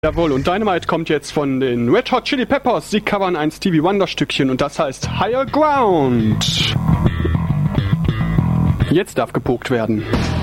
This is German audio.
Jawohl, und Dynamite kommt jetzt von den Red Hot Chili Peppers. Sie covern ein Stevie Wonder Stückchen und das heißt Higher Ground. Jetzt darf gepokt werden.